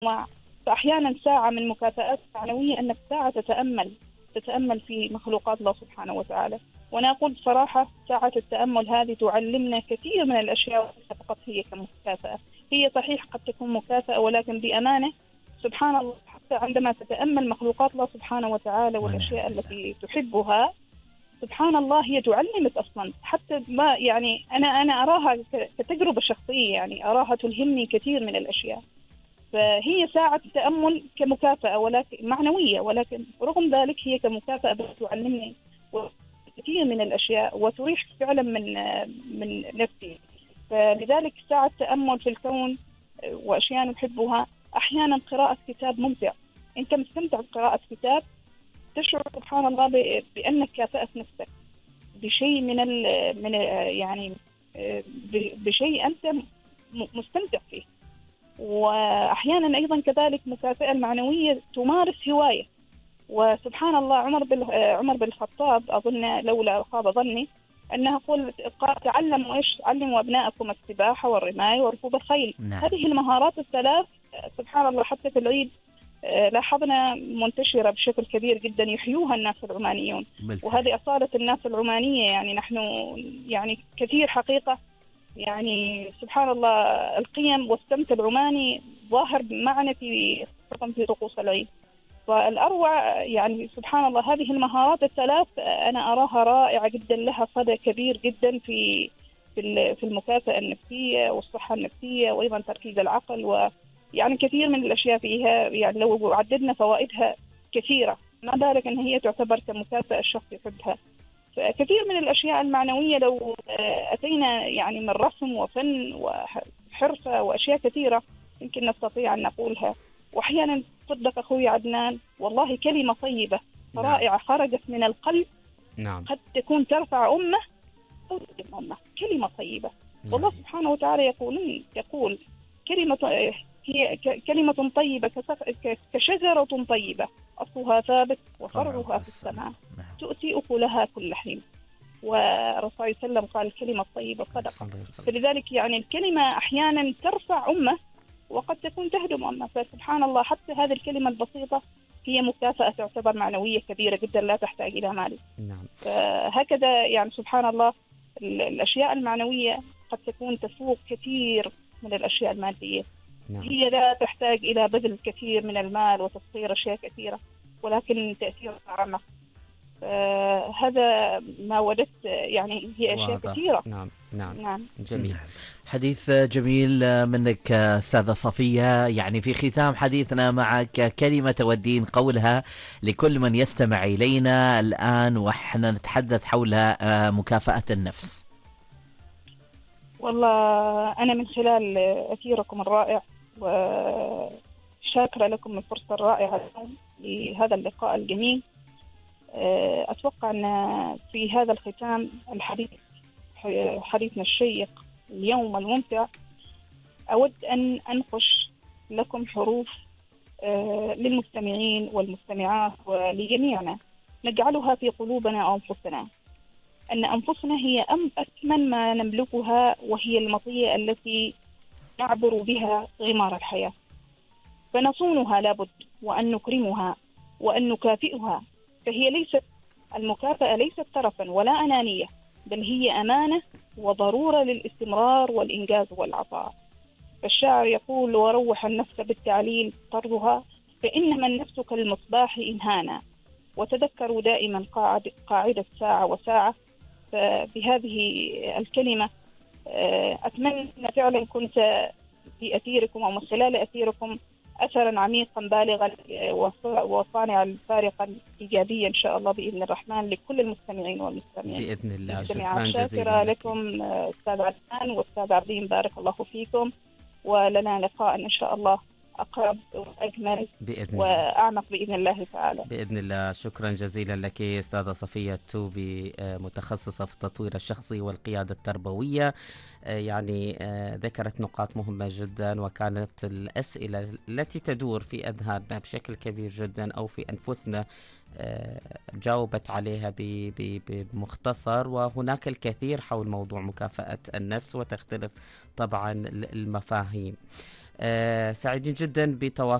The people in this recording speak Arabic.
فأحيانا ساعة من مكافآت معنوية أنك ساعة تتأمل في مخلوقات الله سبحانه وتعالى. وأنا أقول بصراحة ساعة التأمل هذه تعلمنا كثير من الأشياء، وليس فقط هي كمكافأة. هي صحيح قد تكون مكافأة، ولكن بأمانة سبحان الله حتى عندما تتأمل مخلوقات الله سبحانه وتعالى والأشياء التي تحبها، سبحان الله هي تعلمك أصلا. حتى ما يعني أنا أراها كتجربة شخصية، يعني أراها تلهمني كثير من الأشياء. فهي ساعة تأمل كمكافأة ولكن معنوية، ولكن رغم ذلك هي كمكافأة بس تعلمني كثير من الأشياء وتريح فعلا من نفسي. فلذلك ساعة تأمل في الكون وأشياء نحبها. أحيانا قراءة كتاب ممتع، أنت مستمتع بقراءة كتاب، تشعر سبحان الله بأنك كافأت نفسك بشيء من يعني بشيء أنت مستمتع فيه. وأحيانا أيضا كذلك مكافأة المعنوية تمارس هواية. وسبحان الله عمر بن الخطاب أظن لولا خاب ظني أنها قال علموا أبناءكم السباحة والرماية وركوب الخيل. نعم. هذه المهارات الثلاث سبحان الله حتى في العيد لاحظنا منتشرة بشكل كبير جدا يحيوها الناس العمانيون. وهذه أصالة الناس العمانية، يعني نحن يعني كثير حقيقة، يعني سبحان الله القيم والسمت العماني ظاهر معنا في طقوس العيد. فالأروع يعني سبحان الله هذه المهارات الثلاث أنا أراها رائعة جدا، لها صدى كبير جدا في المكافأة النفسية والصحة النفسية وأيضا تركيز العقل، ويعني كثير من الأشياء فيها يعني لو عددنا فوائدها كثيرة، ما بالك أن هي تعتبر كمكافأة الشخص يحبها. فكثير من الأشياء المعنوية لو أتينا يعني من رسم وفن وحرفة وأشياء كثيرة يمكن نستطيع أن نقولها. وأحيانا صدق أخوي عدنان والله كلمة طيبة رائعة خرجت من القلب نعم. قد تكون ترفع أمة أو تهدم أمة. كلمة طيبة والله سبحانه وتعالى يقول هي كلمة طيبة كشجرة طيبة أصلها ثابت وفرعها في السماء تؤتي أكلها كل حين. والرسول صلى الله عليه وسلم قال الكلمة الطيبة صدقة. فلذلك يعني الكلمة أحيانا ترفع أمة وقد تكون تهدم أمة. فسبحان الله حتى هذه الكلمة البسيطة هي مكافأة تعتبر معنوية كبيرة جدا لا تحتاج إلى مال. نعم. هكذا يعني سبحان الله الأشياء المعنوية قد تكون تسوق كثير من الأشياء المادية. نعم. هي لا تحتاج إلى بذل كثير من المال وتسخير أشياء كثيرة، ولكن تأثير أعمق. هذا ما وجدت، يعني هي أشياء كثيرة. نعم. جميل. حديث جميل منك أستاذة صفية. يعني في ختام حديثنا معك كلمة تودين قولها لكل من يستمع إلينا الآن وإحنا نتحدث حول مكافأة النفس؟ والله أنا من خلال أثيركم الرائع وشاكرة لكم الفرصة الرائعة لهذا اللقاء الجميل. أتوقع أن في هذا الختام حديثنا الشيق اليوم الممتع أود أن أنقش لكم حروف للمستمعين والمستمعات ولجميعنا نجعلها في قلوبنا أو أنفسنا، أن أنفسنا هي أثمن ما نملكها، وهي المطية التي نعبر بها غمار الحياة، فنصونها لابد وأن نكرمها وأن نكافئها. فهي المكافأة ليست ترفا ولا أنانية، بل هي أمانة وضرورة للاستمرار والإنجاز والعطاء. فالشاعر يقول: وروح النفس بالتعليل طرها، فإنما النفس كالمصباح إن هانا، وتذكروا دائما قاعدة ساعة وساعة. فبهذه الكلمة أتمنى فعلا كنت في أثيركم أو من خلال أثيركم أثرا عميقا بالغا وصانعا فارقا إيجابيا إن شاء الله بإذن الرحمن لكل المستمعين والمستمعين بإذن الله. شكرا جزيلا. شاكرا لكم أستاذ عدنان وأستاذ عبدين، بارك الله فيكم، ولنا لقاء إن شاء الله أقرب وأجمل بإذن وأعمق بإذن الله تعالى. بإذن الله. شكرا جزيلا لك أستاذة صفية التوبي، متخصصة في التطوير الشخصي والقيادة التربوية. يعني ذكرت نقاط مهمة جدا، وكانت الأسئلة التي تدور في أذهاننا بشكل كبير جدا أو في أنفسنا جاوبت عليها بمختصر. وهناك الكثير حول موضوع مكافأة النفس، وتختلف طبعا المفاهيم. سعيدين جدا بتواصل